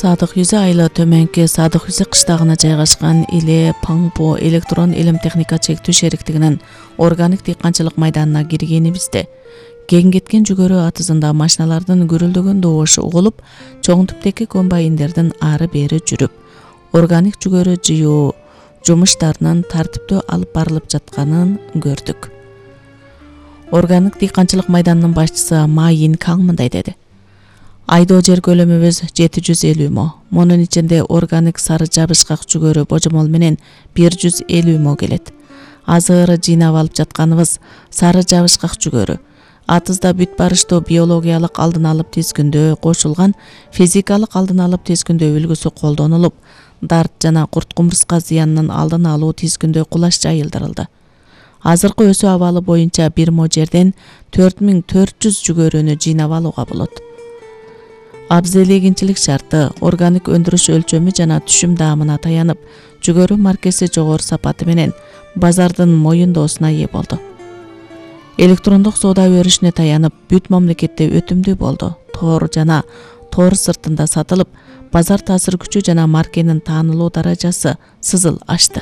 Садық Юзе айылы төменки Садық Юзе кыштагына жайгашкан Иле Паңпо электрон илим техника чектүү шериктигинин органик дыйканчылык майданына киргенибизде кең кеткен жүгөрү атызында машиналардын гүрүлдөгөн добушу угулуп, чоң түптеки комбайндердин ары бери жүрүп, органик жүгөрү жыюу жумуштарынын тартиптүү алып барылып жатканын көрдүк. Органик дыйканчылык майданынын башчысы Ма Ин Каң мындай деди: Айдоо жер көлөмүбүз 750 мо. Мунун ичинде органик сары жабышкак жүгөрү божомол менен 150 мо келет. Азыры жыйнап алып жатканыбыз сары жабышкак жүгөрү. Атызда бүт барыштуу биологиялык алдын алып тизгиндөө кошулган физикалык алдын алып тизгиндөө үлгүсү колдонулуп, дарт жана курт кумурска зыянынын алдын алуу тизгиндөө кулаш жайылдырылды. Азыркы өсүү абалы боюнча 1 мо жерден 4400 жүгөрүнү жыйнап алууга болот. Абзел эгинчилик шарты, органик өндүрүш өлчөмү жана түшүм даамына таянып, жүгөрү маркеси жогору сапаты менен базардын моюндоосуна ээ болду. Электрондук соода өрүшүнө таянып, бүт мамлекетте өтүмдүү болду. Тоор жана тоор сыртында сатылып, базар таасир күчү жана маркенин таанылуу даражасы сызыл ашты.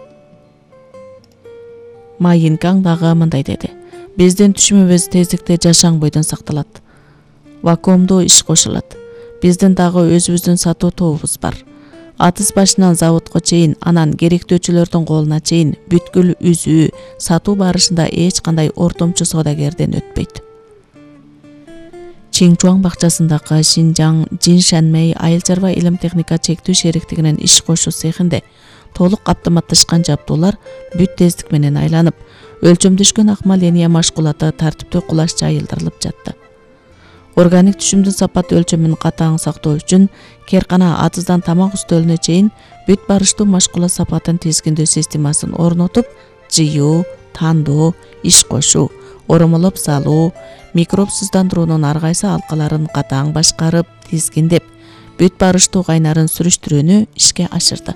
Ма Ин Каң дагы мындай деди: Биздин түшүмүбүз тездикте жашаң бойдон сакталат. Вакуумдуу иш кошулат. Биздин дагы өзүбүздүн сатуу тобубуз бар. Атыз башынан заводко чейин, анан керектөөчүлөрдүн колуна чейин бүткүл үзүү, сатуу барышында эч кандай ортомчу соодагерден өтпөйт. Чинчуаң бакчасындагы Шинжаң Жиншанмей айыл чарба илим техника чектүү шериктигинин иш кошуу цехинде толук автоматташкан жабдуулар бүт тездик менен айланып, өлчөмдөшкөн акма линия машкулаты тартиптүү кулаш жайылдырылып жатты. Органик түшүмдүн сапат өлчөмүн катаң сактоо үчүн керкана атыздан тамак үстөлүнө чейин бүт барыштуу машкула сапатын тизгиндөө системасын орнотуп, жыюу, тандоо, иш кошуу, оромолоп салуу, микробсуздандыруунун ар кайсы алкаларын катаң башкарып, тизгиндеп, бүт барыштуу кайнарын сүрүштүрүүнү ишке ашырды.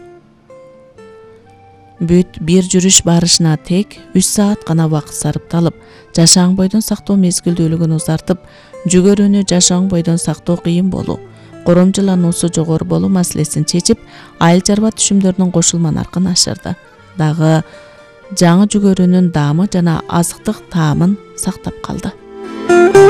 Бүт бир жүрүш барышына тек 3 саат гана убакыт сарпталып, жашаң бойдон сактоо мезгилдүүлүгүн узартып, жүгөрүнү жашаң бойдон сактоо кыйын болуу, коромжулануусу жогору болуу маселесин чечип, айыл чарба түшүмдөрүнүн кошулма наркын ашырды. Дагы жаңы жүгөрүнүн даамы жана азыктык таамын сактап калды.